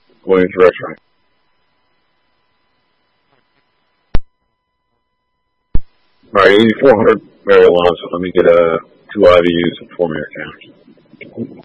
going into the restaurant. All right, 8,400 marijuana. So let me get two IVUs and 4 Americanos.